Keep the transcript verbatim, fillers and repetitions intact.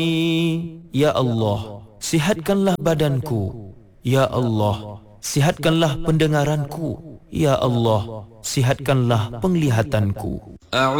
Ya Allah, sihatkanlah badanku. Ya Allah, sihatkanlah pendengaranku. Ya Allah, sihatkanlah penglihatanku.